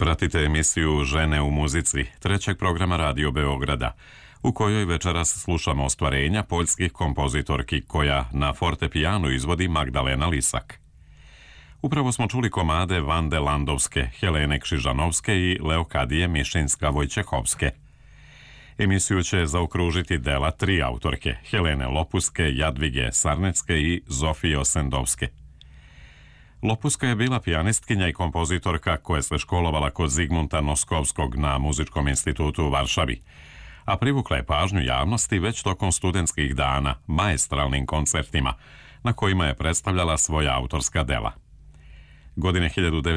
Pratite emisiju Žene u muzici, trećeg programa Radio Beograda, u kojoj večeras slušamo ostvarenja poljskih kompozitorki koja na fortepijanu izvodi Magdalena Lisak. Upravo smo čuli komade Vande Landovske, Helene Kšižanovske i Leokadije Mišinska-Vojčehovske. Emisiju će zaokružiti dela tri autorke, Helene Lopuske, Jadvige Sarnecke i Zofije Osendovske. Lopuska je bila pijanistkinja i kompozitorka koja se školovala kod Zigmunta Noskovskog na Muzičkom institutu u Varšavi, a privukla je pažnju javnosti već tokom studentskih dana maestralnim koncertima na kojima je predstavljala svoja autorska dela. Godine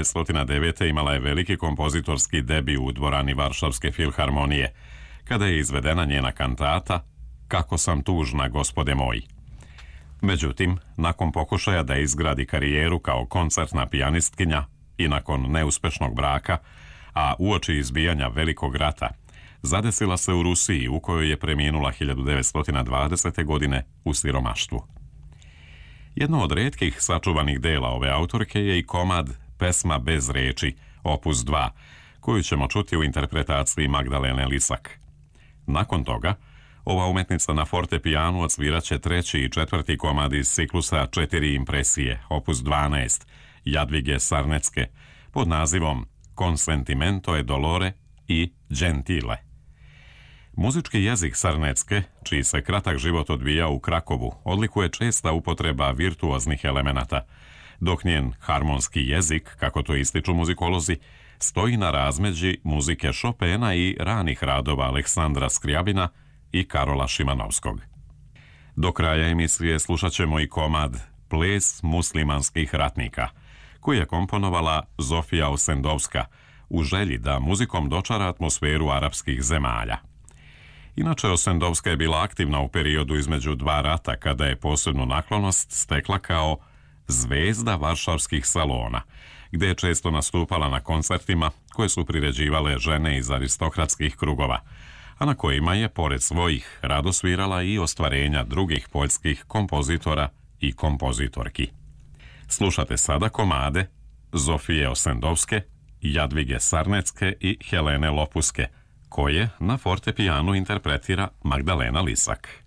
1909. imala je veliki kompozitorski debi u dvorani Varšavske filharmonije, kada je izvedena njena kantata Kako sam tužna, gospode moji. Međutim, nakon pokušaja da izgradi karijeru kao koncertna pijanistkinja i nakon neuspešnog braka, a uoči izbijanja Velikog rata, zadesila se u Rusiji u kojoj je preminula 1920. godine u siromaštvu. Jedno od retkih sačuvanih dela ove autorke je i komad Pesma bez reči, opus 2, koju ćemo čuti u interpretaciji Magdalene Lisak. Nakon toga, ova umetnica na fortepijanu odsviraće treći i četvrti komad iz ciklusa Četiri impresije, opus 12, Jadvige Sarnecke, pod nazivom Con sentimento e dolore i Gentile. Muzički jezik Sarnecke, čiji se kratak život odvija u Krakovu, odlikuje česta upotreba virtuoznih elemenata, dok njen harmonski jezik, kako to ističu muzikolozi, stoji na razmeđi muzike Chopina i ranih radova Aleksandra Skriabina i Karola Šimanovskog. Do kraja emisije slušat ćemo i komad Ples muslimanskih ratnika, koji je komponovala Zofija Osendovska u želji da muzikom dočara atmosferu arapskih zemalja. Inače, Osendovska je bila aktivna u periodu između dva rata, kada je posebnu naklonost stekla kao zvezda varšavskih salona, gde je često nastupala na koncertima koje su priređivale žene iz aristokratskih krugova, a na kojima je, pored svojih, rado svirala i ostvarenja drugih poljskih kompozitora i kompozitorki. Slušate sada komade Zofije Osendovske, Jadvige Sarnecke i Helene Lopuske, koje na fortepijanu interpretira Magdalena Lisak.